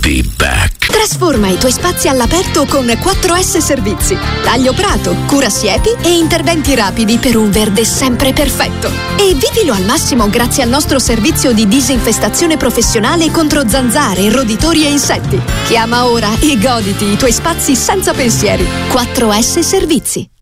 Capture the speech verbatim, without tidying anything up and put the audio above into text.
be back. Trasforma i tuoi spazi all'aperto con quattro S Servizi. Taglio prato, cura siepi e interventi rapidi per un verde sempre perfetto. E vivilo al massimo grazie al nostro servizio di disinfestazione professionale contro zanzare, roditori e insetti. Chiama ora e goditi i tuoi spazi senza pensieri. quattro S Servizi.